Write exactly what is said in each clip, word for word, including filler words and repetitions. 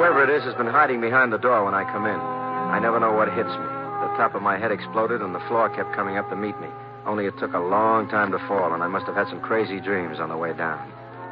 Whoever it is has been hiding behind the door when I come in. I never know what hits me. The top of my head exploded and the floor kept coming up to meet me. Only it took a long time to fall, and I must have had some crazy dreams on the way down.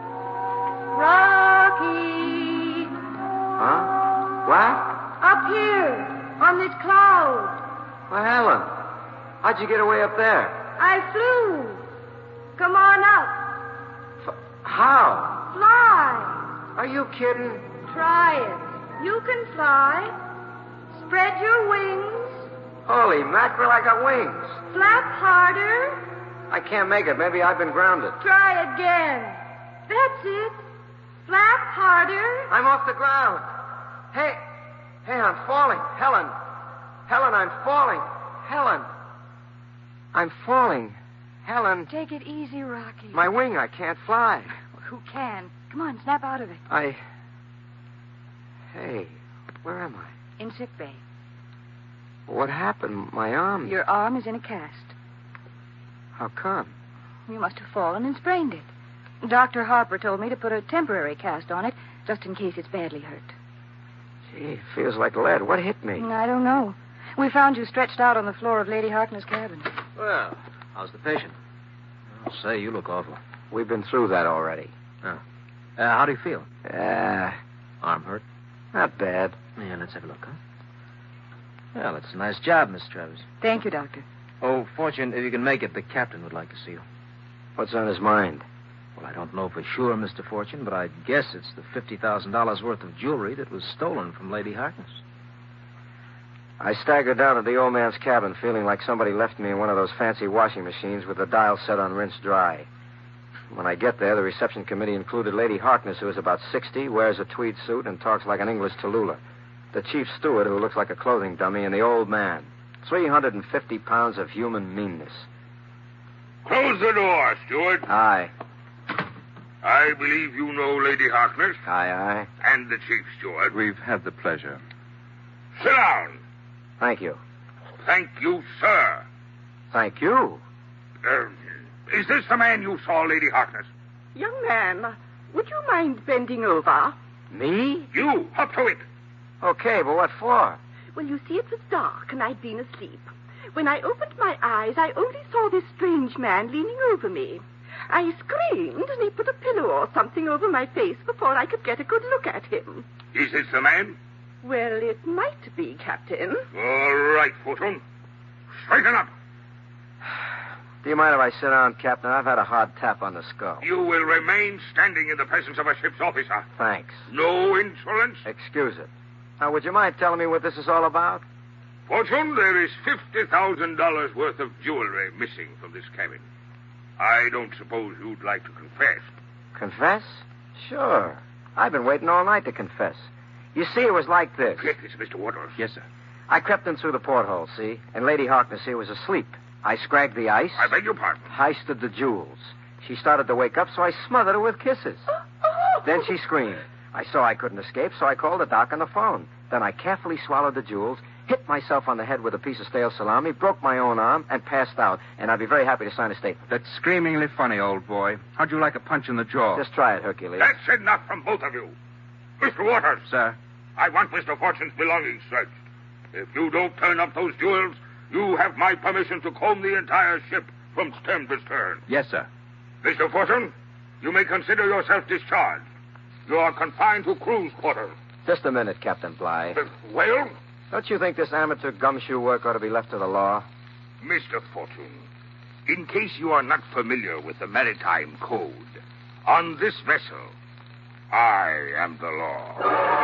Rocky! Huh? What? Up here, on this cloud. Well, Helen, how'd you get away up there? I flew. Come on up. F- how? Fly. Are you kidding? Try it. You can fly. Spread your wings. Holy mackerel, I got wings. Flap harder. I can't make it. Maybe I've been grounded. Try again. That's it. Flap harder. I'm off the ground. Hey, hey, I'm falling. Helen. Helen, I'm falling. Helen. I'm falling. Helen. Take it easy, Rocky. My wing, I can't fly. Well, who can? Come on, snap out of it. I... Hey, where am I? In sick bay. What happened? My arm... Your arm is in a cast. How come? You must have fallen and sprained it. Doctor Harper told me to put a temporary cast on it, just in case it's badly hurt. Gee, it feels like lead. What hit me? I don't know. We found you stretched out on the floor of Lady Harkness' cabin. Well, how's the patient? I'll say, you look awful. We've been through that already. Oh. Uh, how do you feel? Uh, Arm hurt? not bad. Yeah, let's have a look, huh? Well, it's a nice job, Miss Travers. Thank you, Doctor. Oh, Fortune, if you can make it, the captain would like to see you. What's on his mind? Well, I don't know for sure, Mister Fortune, but I'd guess it's the fifty thousand dollars worth of jewelry that was stolen from Lady Harkness. I staggered down to the old man's cabin, feeling like somebody left me in one of those fancy washing machines with the dial set on rinse dry. When I get there, the reception committee included Lady Harkness, who is about sixty, wears a tweed suit, and talks like an English Tallulah. The chief steward, who looks like a clothing dummy, and the old man. three hundred fifty pounds of human meanness. Close the door, steward. Aye. I believe you know Lady Harkness. Aye, aye. And the chief steward. We've had the pleasure. Sit down. Thank you. Thank you, sir. Thank you. Uh, is this the man you saw, Lady Harkness? Young man, would you mind bending over? Me? You, up to it. Okay, but what for? Well, you see, it was dark and I'd been asleep. When I opened my eyes, I only saw this strange man leaning over me. I screamed, and he put a pillow or something over my face before I could get a good look at him. Is this the man? Well, it might be, Captain. All right, Fortune. Straighten up. Do you mind if I sit down, Captain? I've had a hard tap on the skull. You will remain standing in the presence of a ship's officer. Thanks. No insolence. Excuse it. Now, would you mind telling me what this is all about? Fortune, there is fifty thousand dollars worth of jewelry missing from this cabin. I don't suppose you'd like to confess. Confess? Sure. I've been waiting all night to confess. You see, it was like this. Yes, Mister Waters. Yes, sir. I crept in through the porthole, see? And Lady Harkness here was asleep. I scragged the ice. I beg your pardon. Heisted the jewels. She started to wake up, so I smothered her with kisses. Then she screamed. I saw I couldn't escape, so I called the doc on the phone. Then I carefully swallowed the jewels, hit myself on the head with a piece of stale salami, broke my own arm, and passed out. And I'd be very happy to sign a statement. That's screamingly funny, old boy. How'd you like a punch in the jaw? Just try it, Hercules. That's enough from both of you. Mister Waters. Sir? I want Mister Fortune's belongings searched. If you don't turn up those jewels, you have my permission to comb the entire ship from stern to stern. Yes, sir. Mister Fortune, you may consider yourself discharged. You are confined to crew's quarters. Just a minute, Captain Bligh. Uh, well? Don't you think this amateur gumshoe work ought to be left to the law? Mister Fortune, in case you are not familiar with the maritime code, on this vessel, I am the law.